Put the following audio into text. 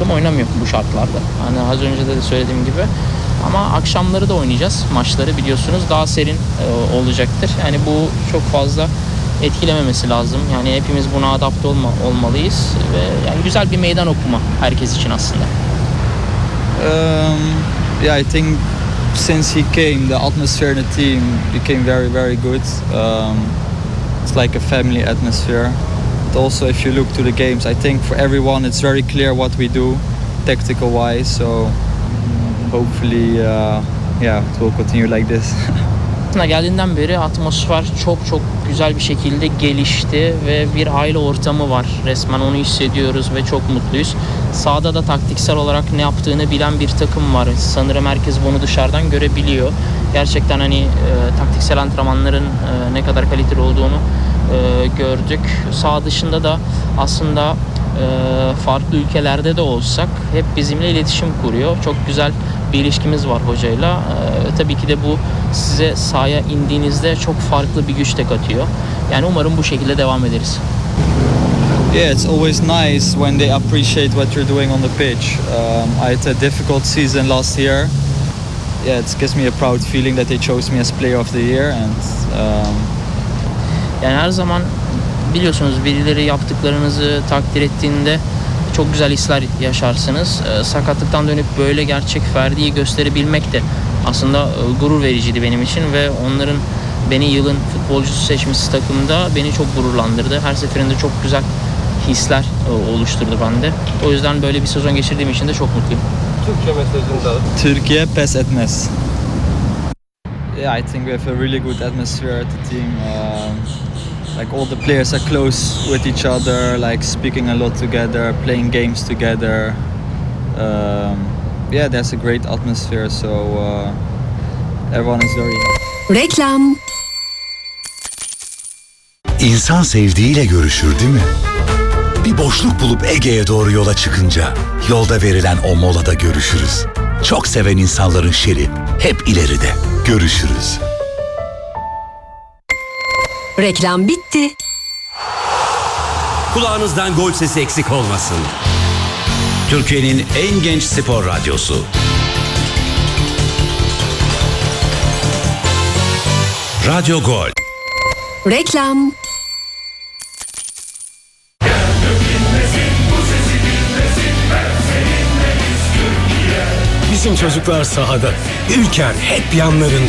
takım oynamıyor bu şartlarda. Hani az önce de söylediğim gibi. Ama akşamları da oynayacağız maçları, biliyorsunuz. Daha serin olacaktır. Yani bu çok fazla etkilememesi lazım. Yani hepimiz buna adapte olmalıyız ve yani güzel bir meydan okuma herkes için aslında. Yeah, I think since he came, the atmosphere in the team became very, very good. It's like a family atmosphere. But also, if you look to the games, I think for everyone it's very clear what we do, tactical-wise. So hopefully, it will continue like this. Geldiğinden beri atmosfer çok güzel bir şekilde gelişti ve bir aile ortamı var. Resmen onu hissediyoruz ve çok mutluyuz. Sahada da taktiksel olarak ne yaptığını bilen bir takım var. Sanırım herkes bunu dışarıdan görebiliyor. Gerçekten hani taktiksel antrenmanların ne kadar kaliteli olduğunu gördük. Saha dışında da aslında farklı ülkelerde de olsak hep bizimle iletişim kuruyor. Çok güzel bir ilişkimiz var hocayla. Tabii ki de bu size sahaya indiğinizde çok farklı bir güç de katıyor. Yani umarım bu şekilde devam ederiz. Yeah, it's always nice when they appreciate what you're doing on the pitch. I had a difficult season last year. Yeah, it gives me a proud feeling that they chose me as Player of the Year and yani her zaman biliyorsunuz birileri yaptıklarınızı takdir ettiğinde çok güzel hisler yaşarsınız. Sakatlıktan dönüp böyle gerçek Ferdi'yi gösterebilmek de aslında gurur vericiydi benim için ve onların beni yılın futbolcusu seçmesi takımda beni çok gururlandırdı. Her seferinde çok güzel hisler oluşturdu bende. O yüzden böyle bir sezon geçirdiğim için de çok mutluyum. Türkiye mesajını da Türkiye pes etmez. Yeah, I think we have a really good atmosphere at the team. Like all the players are close with each other, like speaking a lot together, playing games together. Yeah, there's a great atmosphere, so everyone is very happy. Reklam. İnsan sevdiğiyle görüşür değil mi? Bir boşluk bulup Ege'ye doğru yola çıkınca yolda verilen o molada görüşürüz. Çok seven insanların şeri hep ileride. Görüşürüz. Reklam bitti. Kulağınızdan gol sesi eksik olmasın. Türkiye'nin en genç spor radyosu. Radyo Gol. Reklam. Bizim çocuklar sahada. Ülker hep yanlarında.